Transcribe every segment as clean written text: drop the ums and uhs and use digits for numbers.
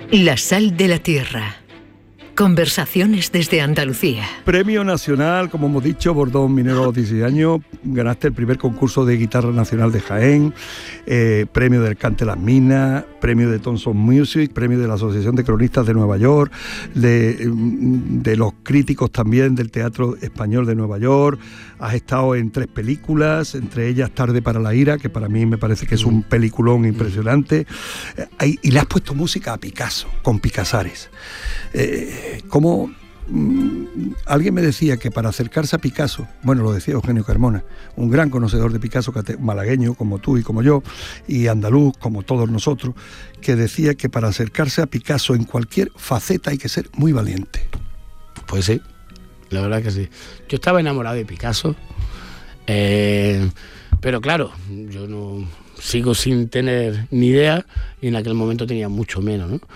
La sal de la tierra. Conversaciones desde Andalucía. Premio nacional, como hemos dicho, Bordón Minero a los 16 años. Ganaste el primer concurso de guitarra nacional de Jaén, premio del Cante Las Minas, premio de Thomson Music, premio de la Asociación de Cronistas de Nueva York, de los críticos también del Teatro Español de Nueva York. Has estado en 3 películas, entre ellas Tarde para la ira, que para mí me parece que es un peliculón impresionante. Y le has puesto música a Picasso, con Picasares. ¿Cómo? Alguien me decía que para acercarse a Picasso, bueno, lo decía Eugenio Carmona, un gran conocedor de Picasso, malagueño como tú y como yo, y andaluz como todos nosotros, que decía que para acercarse a Picasso en cualquier faceta hay que ser muy valiente. Pues sí, la verdad que sí. Yo estaba enamorado de Picasso, pero claro, yo no sigo sin tener ni idea, y en aquel momento tenía mucho menos, ¿no?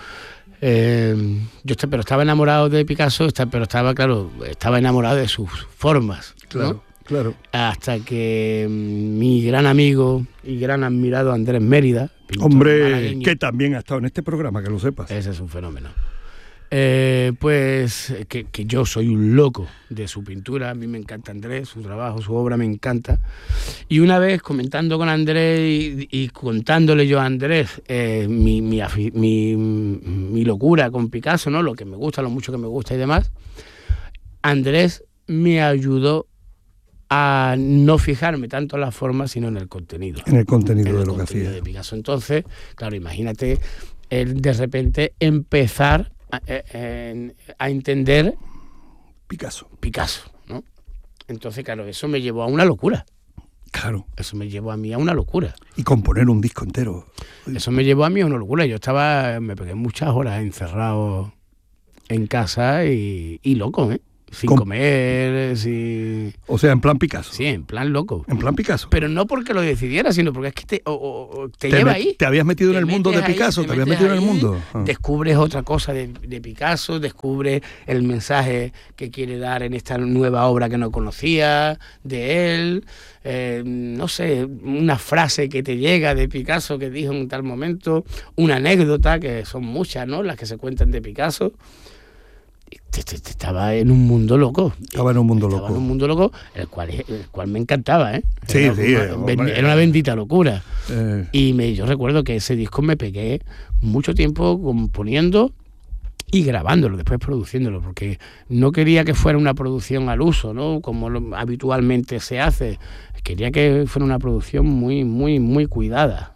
Pero estaba enamorado de Picasso, pero estaba enamorado de sus formas, claro, ¿no? Claro. Hasta que mi gran amigo y gran admirado Andrés Mérida, hombre, que también ha estado en este programa, que lo sepas. Ese es un fenómeno. Pues que yo soy un loco de su pintura. A mí me encanta Andrés, su trabajo, su obra me encanta. Y una vez comentando con Andrés y contándole yo a Andrés mi locura con Picasso, ¿no? Lo que me gusta, lo mucho que me gusta y demás, Andrés me ayudó a no fijarme tanto en la forma, sino en el contenido. En el contenido de lo que hacía. De Picasso. Entonces, claro, imagínate de repente empezar a entender Picasso, ¿no? Entonces, claro, eso me llevó a una locura. Claro. Eso me llevó a mí a una locura. Y componer un disco entero. Eso me llevó a mí a una locura. Me pegué muchas horas encerrado en casa y loco, sin comer, sin... O sea, en plan Picasso. Sí, en plan loco. En plan Picasso. Pero no porque lo decidiera, sino porque es que te lleva ahí. ¿Te habías metido en el mundo de Picasso? ¿Te habías metido en el mundo? Descubres otra cosa de Picasso, descubres el mensaje que quiere dar en esta nueva obra que no conocía de él. No sé, una frase que te llega de Picasso que dijo en tal momento, una anécdota, que son muchas, ¿no?, las que se cuentan de Picasso. Estaba en un mundo loco. Estaba en un mundo loco, el cual me encantaba, Sí, era una bendita locura. Yo recuerdo que ese disco me pegué mucho tiempo componiendo y grabándolo, después produciéndolo, porque no quería que fuera una producción al uso, ¿no?, como habitualmente se hace. Quería que fuera una producción muy, muy, muy cuidada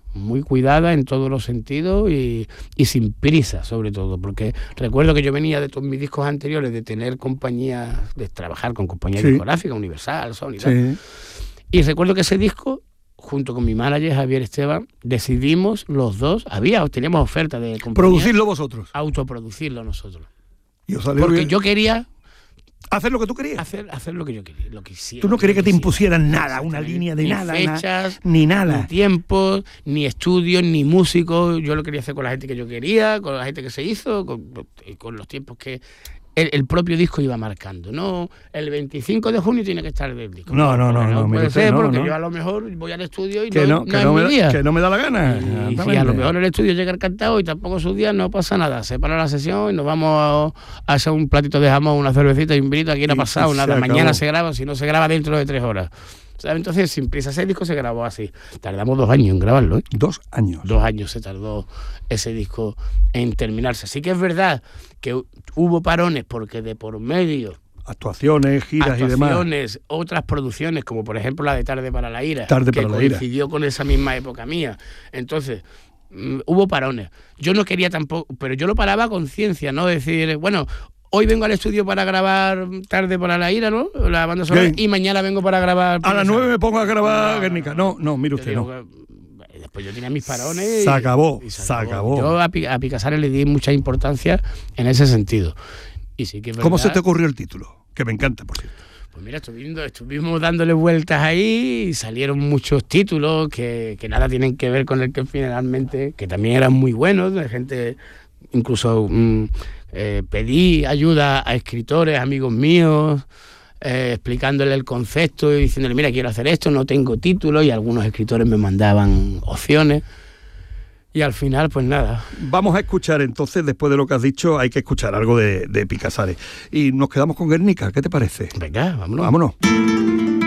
en todos los sentidos y sin prisa, sobre todo, porque recuerdo que yo venía de todos mis discos anteriores de tener compañías, de trabajar con compañías discográficas, Universal, Sony y tal. Y recuerdo que ese disco, junto con mi manager Javier Esteban, decidimos los dos, teníamos oferta de compañía, producirlo vosotros, autoproducirlo nosotros. ¿Y os salió porque bien? Yo quería hacer lo que tú querías. Hacer lo que yo quería, lo que hiciera. Tú no querías que te impusieran nada, una línea de ni nada, fechas, ni nada. Ni tiempos, ni estudios, ni músicos. Yo lo quería hacer con la gente que yo quería, con la gente que se hizo, con los tiempos que el propio disco iba marcando. No, el 25 de junio tiene que estar el disco. No, puede ser, porque no. yo a lo mejor voy al estudio y que no me da la gana. Y si a lo mejor el estudio llega cantado y tampoco sus días, no pasa nada. Se para la sesión y nos vamos a hacer un platito de jamón, una cervecita y un vinito. Aquí no ha pasado nada. Mañana se graba, si no se graba dentro de 3 horas. ¿Sabes? Entonces, sin prisa, ese disco se grabó así. Tardamos 2 años en grabarlo, 2 años. 2 años se tardó ese disco en terminarse. Así que es verdad que hubo parones porque de por medio... Actuaciones, giras y demás. Otras producciones, como por ejemplo la de Tarde para la ira, que coincidió con esa misma época mía. Entonces, hubo parones. Yo no quería tampoco, pero yo lo paraba a conciencia, ¿no? Decir, bueno... Hoy vengo al estudio para grabar Tarde para la ira, ¿no?, la banda sonora, y mañana vengo para grabar... A las 9 me pongo a grabar Guernica. No, mire usted, no. Después yo tenía mis parones... Se acabó. Yo a Picasares le di mucha importancia en ese sentido. Y sí que es verdad. ¿Cómo se te ocurrió el título? Que me encanta, por cierto. Pues mira, estuvimos dándole vueltas ahí y salieron muchos títulos que nada tienen que ver con el que finalmente, que también eran muy buenos, de gente, incluso... pedí ayuda a escritores, amigos míos, explicándole el concepto y diciéndole, mira, quiero hacer esto, no tengo título, y algunos escritores me mandaban opciones. Y al final, pues nada. Vamos a escuchar entonces, después de lo que has dicho, hay que escuchar algo de Picassaré. Y nos quedamos con Guernica, ¿qué te parece? Venga, vámonos. Vámonos.